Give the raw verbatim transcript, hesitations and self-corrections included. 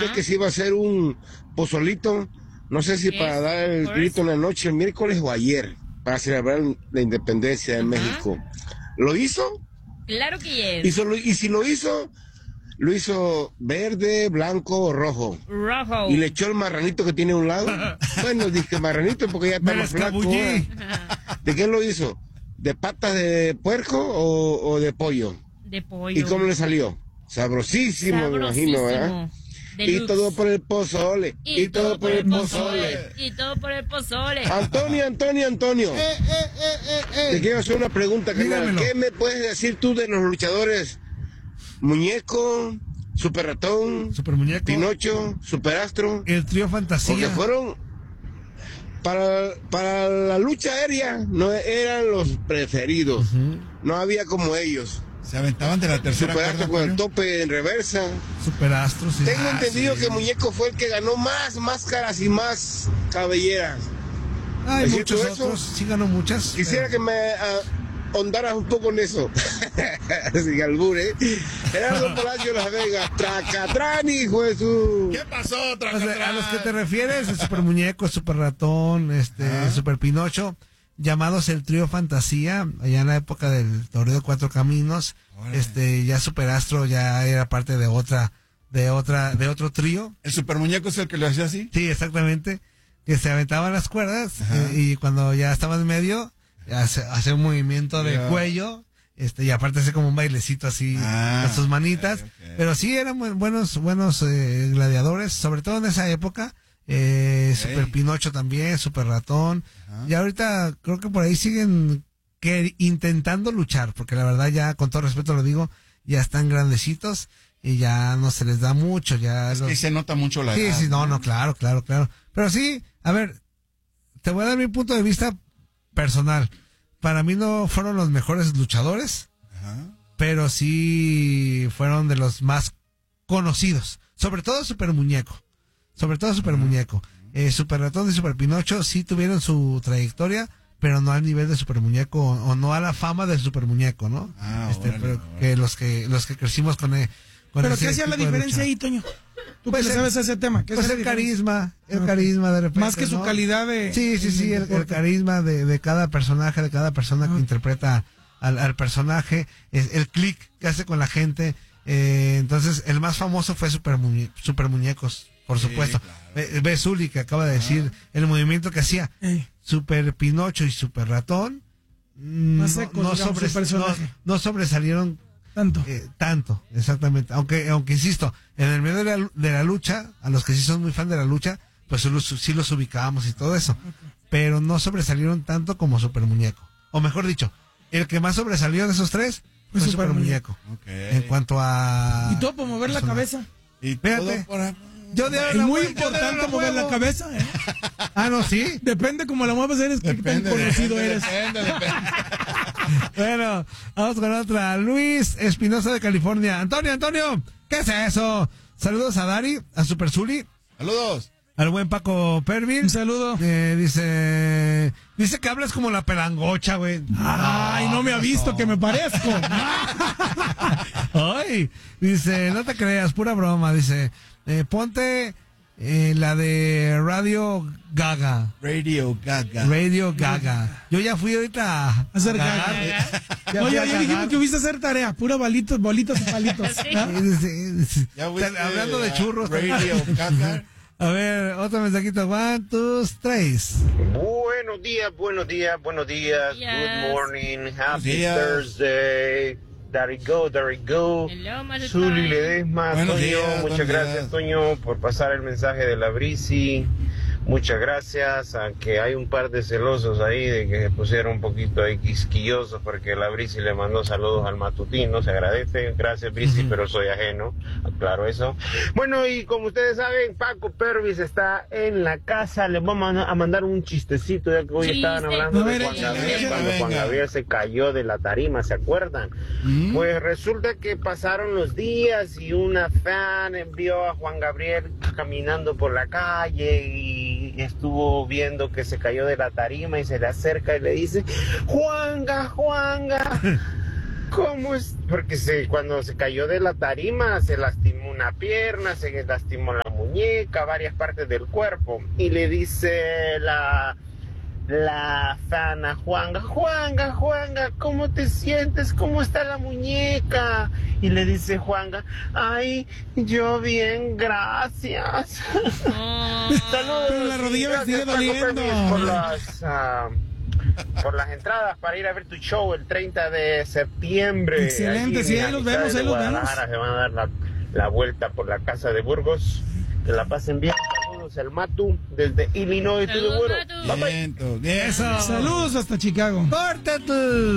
Resulta Ajá. que se iba a hacer un pozolito, no sé si para dar el grito en la noche, el miércoles o ayer, para celebrar la independencia de Ajá. México. ¿Lo hizo? Claro que es. Hizo, y si lo hizo, lo hizo verde, blanco o rojo. Rojo. Y le echó el marranito que tiene a un lado. Bueno, dije marranito porque ya está más flaco. ¿De qué lo hizo? ¿De patas de puerco o, o de pollo? De pollo. ¿Y cómo le salió? Sabrosísimo, Sabrosísimo. me imagino, ¿verdad? Deluxe. Y todo por el pozole. Y, y todo, todo por el pozole. pozole. Y todo por el pozole. Antonio, Antonio, Antonio. Eh, eh, eh, eh, eh. Te quiero hacer una pregunta, carnal. ¿Qué me puedes decir tú de los luchadores? Muñeco, Super Ratón, Super Muñeco, Pinocho, Superastro. El Trío Fantasía. Porque fueron... Para, para la lucha aérea no eran los preferidos. Uh-huh. No había como ellos. Se aventaban de la tercera Superastro con el tope en reversa. Superastro, sí. Tengo ah, entendido sí. que Muñeco fue el que ganó más máscaras y más cabelleras. Hay muchos otros, sí ganó muchas. Quisiera pero... que me uh, ahondaras un poco en eso. Sin albur, ¿eh? Gerardo Palacio de Las Vegas. Tracatrán, hijo de su... ¿Qué pasó, Tracatrán? O sea, a los que te refieres, el Super Muñeco, Super Ratón, este, ¿Ah? Super Pinocho, llamados el Trío Fantasía, allá en la época del Torneo de Cuatro Caminos, Órale. este, ya Superastro ya era parte de otra, de otra, de otro trío. ¿El Super Muñeco es el que lo hacía así? Sí, exactamente, que se aventaban las cuerdas, eh, y cuando ya estaba en medio, hace, hace un movimiento de yeah. cuello, este, y aparte hace como un bailecito así, ah, con sus manitas, okay, okay. Pero sí eran muy buenos, buenos, eh, gladiadores, sobre todo en esa época. Eh, okay. Super Pinocho también, Super Ratón. Ajá. Y ahorita creo que por ahí siguen que intentando luchar, porque la verdad ya, con todo respeto lo digo, ya están grandecitos y ya no se les da mucho. Ya es los... que se nota mucho la sí, edad. Sí, sí, no, no, claro, claro, claro. Pero sí, a ver, te voy a dar mi punto de vista personal. Para mí no fueron los mejores luchadores, Ajá. pero sí fueron de los más conocidos. Sobre todo Super Muñeco. Sobre todo Super uh-huh. Muñeco. Eh, Super Ratón y Super Pinocho sí tuvieron su trayectoria, pero no al nivel de Super Muñeco, o, o no a la fama de Super Muñeco, ¿no? Ah, este, órale, pero órale. que los que los que crecimos con, eh, con ¿Pero ese qué hacía la diferencia ahí, Toño? ¿Tú pues que el, sabes ese tema? ¿Qué pues es el carisma, el okay. carisma de repente, más que su ¿no? calidad de... Sí, sí, sí, el, el carisma de, de cada personaje, de cada persona uh-huh. que interpreta al, al personaje, es el click que hace con la gente. Eh, entonces, el más famoso fue Super, Muñe- Super Muñecos, por sí, supuesto. Claro. Ve Zuli, que acaba de decir ah. el movimiento que hacía. Ey. Super Pinocho y Super Ratón no, secos, no, digamos, sobre, no, no sobresalieron tanto. Eh, tanto, exactamente. Aunque, aunque insisto, en el medio de la, de la lucha, a los que sí son muy fan de la lucha, pues sí los, sí los ubicábamos y todo eso. Okay. Pero no sobresalieron tanto como Super Muñeco. O mejor dicho, el que más sobresalió de esos tres fue Super, Super Muñeco. Okay. En cuanto a... Y todo por mover la cabeza. Y todo por... Yo de es muy importante mover la cabeza, ¿eh? Ah, no, sí. Depende cómo la mueves, eres qué tan conocido depende, eres. Depende, depende. Bueno, vamos con otra. Luis Espinosa de California. Antonio, Antonio, ¿qué es eso? Saludos a Dari, a Super Zuli. Saludos. Al buen Paco Pervin. Un saludo. Eh, dice, dice que hablas como la pelangocha, güey. Ay, no me ha visto no. que me parezco. Ay, dice, no te creas, pura broma, dice. Eh, ponte eh, la de Radio Gaga. Radio Gaga. Radio Gaga. Yo ya fui ahorita a hacer Gaga. Ya Oye, ya dijimos que fuiste a hacer tarea. Pura bolitos, bolitos y palitos. Sí, sí, sí. Hablando de churros. Radio Gaga. A ver, otro mensajito. One, two, tres. Buenos días, buenos días, buenos días. Yes. Good morning. Happy Thursday. There we go, there we go. Zuli Ledesma, Toño, días, muchas gracias, días. Toño, por pasar el mensaje de la Brisi. Muchas gracias, aunque hay un par de celosos ahí de que se pusieron un poquito ahí quisquillosos porque la Brisi le mandó saludos al matutino, se agradece, gracias Brisi, uh-huh. pero soy ajeno, aclaro eso. Bueno, y como ustedes saben, Paco Pervis está en la casa, les vamos a mandar un chistecito, ya que hoy Chiste. estaban hablando de Juan Gabriel, cuando Juan Gabriel se cayó de la tarima, ¿se acuerdan? Uh-huh. Pues resulta que pasaron los días y una fan vio a Juan Gabriel caminando por la calle y estuvo viendo que se cayó de la tarima y se le acerca y le dice, Juanga, Juanga, ¿cómo es? Porque se, cuando se cayó de la tarima se lastimó una pierna, se lastimó la muñeca, varias partes del cuerpo. Y le dice la, la fan a Juanga, Juanga, Juanga, ¿cómo te sientes? ¿Cómo está la muñeca? Y le dice Juanga, ay, yo bien, gracias. Oh. Saludos. Pero la rodilla me sigue doliendo. Por las, uh, por las entradas para ir a ver tu show el treinta de septiembre. Excelente, Allí sí, en ahí la los mitad vemos, de ahí los vemos. Guadalajara. Se van a dar la, la vuelta por la casa de Burgos. Que la pasen bien. Saludos, el Matu, desde Illinois. Saludos, Todo bueno. Matu. Bye, bye. Bien, Saludos hasta Chicago. ¡Córtate!